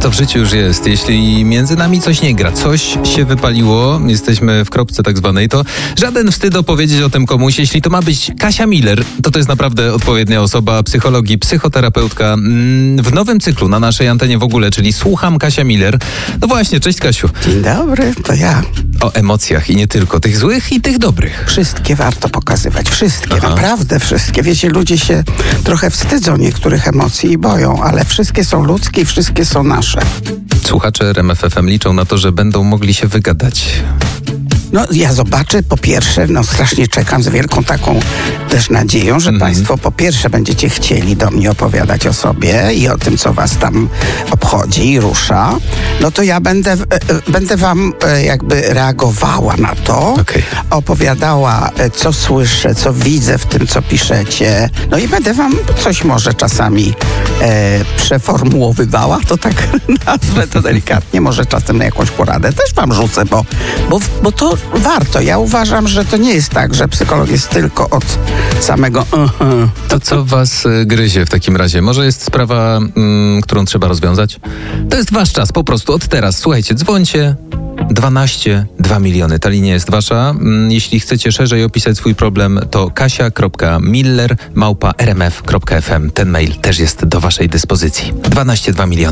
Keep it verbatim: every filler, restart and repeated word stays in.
to w życiu już jest. Jeśli między nami coś nie gra, coś się wypaliło, jesteśmy w kropce tak zwanej, to żaden wstyd opowiedzieć o tym komuś. Jeśli to ma być Kasia Miller, to to jest naprawdę odpowiednia osoba psychologii, psychoterapeutka w nowym cyklu na naszej antenie w ogóle, czyli Słucham Kasia Miller. No właśnie, cześć Kasiu. Dzień dobry, to ja. O emocjach i nie tylko, tych złych i tych dobrych. Wszystkie warto pokazywać, wszystkie, Aha. naprawdę wszystkie. Wiecie, ludzie się trochę wstydzą niektórych emocji i boją, ale wszystkie są ludzkie i wszystkie są nasze. Słuchacze R M F F M liczą na to, że będą mogli się wygadać. No ja zobaczę, po pierwsze, no strasznie czekam z wielką taką też nadzieją, że Mhm. państwo po pierwsze będziecie chcieli do mnie opowiadać o sobie i o tym, co was tam obchodzi i rusza. No to ja będę, e, e, będę wam e, jakby reagowała na to, Okej. opowiadała, e, co słyszę, co widzę w tym, co piszecie. No i będę wam coś może czasami e, przeformułowywała, to tak nazwę to delikatnie, może czasem na jakąś poradę też wam rzucę, bo, bo, bo to warto. Ja uważam, że to nie jest tak, że psycholog jest tylko od samego uh-huh. To co was y, gryzie w takim razie? Może jest sprawa, mm, którą trzeba rozwiązać? To jest wasz czas, po prostu od teraz. Słuchajcie, dzwońcie. dwanaście dwa miliony. Ta linia jest wasza. Mm, Jeśli chcecie szerzej opisać swój problem, to kasia kropka miller małpa r m f kropka f m. Ten mail też jest do waszej dyspozycji. dwanaście dwa miliony.